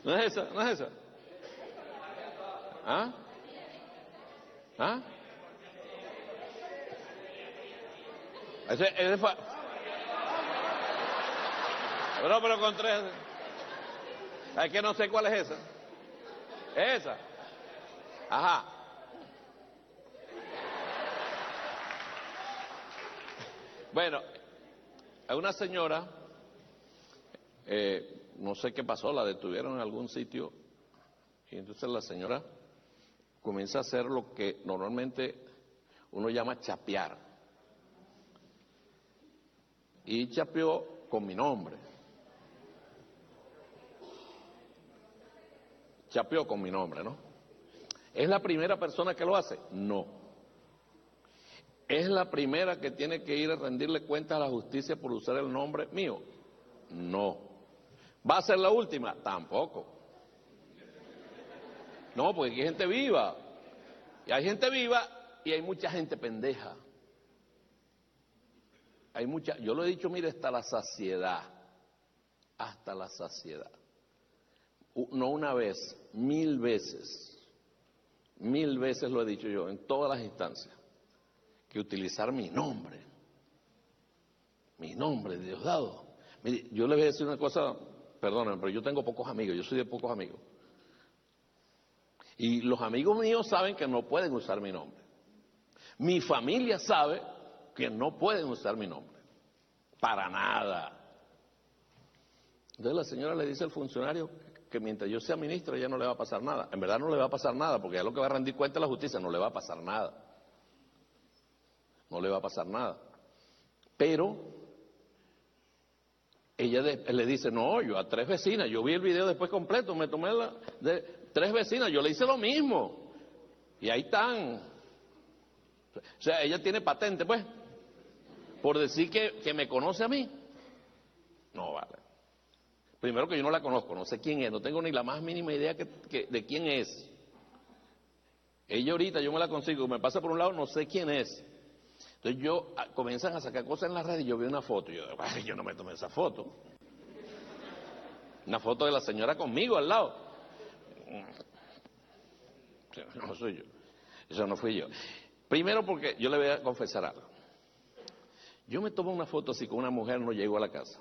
¿No es esa? ¿No es esa? ¿Ah? ¿Ah? Ese fue... Pero con tres... Es que no sé cuál es esa. ¿Es esa? Ajá. Bueno, a una señora, no sé qué pasó, la detuvieron en algún sitio, y entonces la señora comienza a hacer lo que normalmente uno llama chapear. Y chapeó con mi nombre. Chapeó con mi nombre, ¿no? ¿Es la primera persona que lo hace? No. ¿Es la primera que tiene que ir a rendirle cuentas a la justicia por usar el nombre mío? No. ¿Va a ser la última? Tampoco. No, porque aquí hay gente viva. Y hay gente viva y hay mucha gente pendeja. Hay mucha, yo lo he dicho, mire, hasta la saciedad. Hasta la saciedad. No una vez, 1000 veces. 1000 veces lo he dicho yo, en todas las instancias. Que utilizar mi nombre, Diosdado. Mire, yo le voy a decir una cosa, perdónenme, pero yo tengo pocos amigos, yo soy de pocos amigos. Y los amigos míos saben que no pueden usar mi nombre. Mi familia sabe que no pueden usar mi nombre. Para nada. Entonces la señora le dice al funcionario que mientras yo sea ministro ya no le va a pasar nada. En verdad no le va a pasar nada, porque ya lo que va a rendir cuenta a la justicia, no le va a pasar nada. No le va a pasar nada. Pero ella le dice, no, yo a 3 vecinas, yo vi el video después completo, me tomé de 3 vecinas, yo le hice lo mismo. Y ahí están. O sea, ella tiene patente, pues, por decir que me conoce a mí. No vale. Primero que yo no la conozco, no sé quién es, no tengo ni la más mínima idea de quién es. Ella ahorita yo me la consigo, me pasa por un lado, no sé quién es. Entonces comienzan a sacar cosas en la red y yo veo una foto y yo no me tomé esa foto. Una foto de la señora conmigo al lado. No soy yo. Eso no fui yo. Primero porque yo le voy a confesar algo. Yo me tomo una foto así con una mujer, no llego a la casa.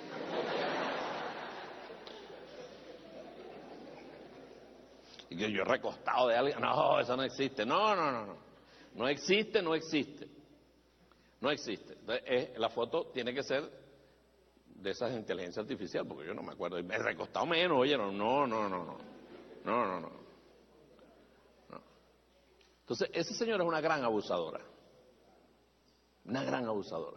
Y que yo recostado de alguien, no, eso no existe. No. No existe. No existe. Entonces, la foto tiene que ser de esas de inteligencia artificial, porque yo no me acuerdo. Me he recostado menos, oye, no. Entonces, esa señora es una gran abusadora. Una gran abusadora.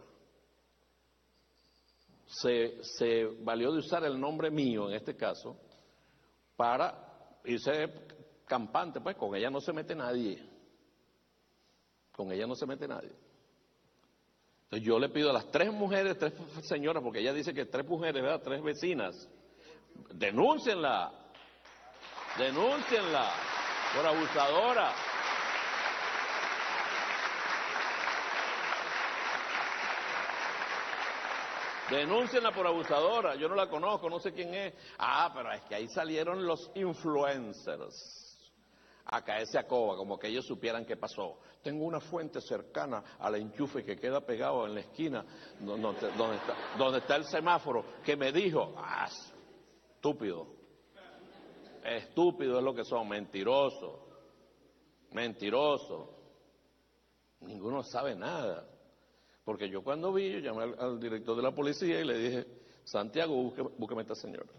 Se valió de usar el nombre mío, en este caso, para irse campante, pues con ella no se mete nadie. Con ella no se mete nadie. Entonces yo le pido a las 3 mujeres, 3 señoras, porque ella dice que 3 mujeres, ¿verdad? 3 vecinas, denúncienla por abusadora. Denúncienla por abusadora, yo no la conozco, no sé quién es. Pero es que ahí salieron los influencers a caerse a coba, como que ellos supieran qué pasó. Tengo una fuente cercana al enchufe que queda pegado en la esquina donde está el semáforo, que me dijo, estúpido es lo que son, mentirosos. Ninguno sabe nada. Porque yo cuando vi, yo llamé al director de la policía y le dije, Santiago, búsqueme a esta señora.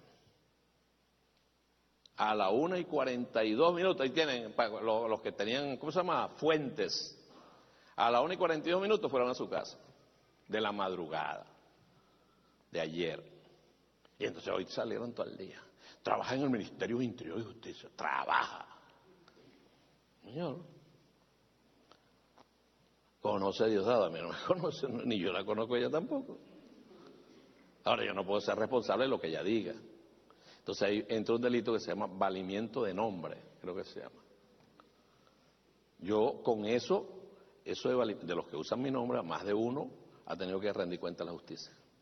A la 1:42, ahí tienen los que tenían, ¿cómo se llama? Fuentes. A la 1:42 fueron a su casa, de la madrugada, de ayer. Y entonces hoy salieron todo el día. Trabaja en el Ministerio de Interior y Justicia, trabaja. Señor, conoce a Diosdado, a mí no me conoce, ni yo la conozco a ella tampoco. Ahora yo no puedo ser responsable de lo que ella diga. Entonces ahí entra un delito que se llama valimiento de nombre, creo que se llama. Yo con eso de los que usan mi nombre, a más de uno ha tenido que rendir cuenta a la justicia.